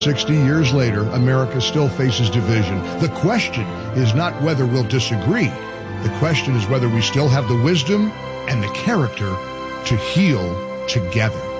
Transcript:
60 years later, America still faces division. The question is not whether we'll disagree. The question is whether we still have the wisdom and the character to heal together.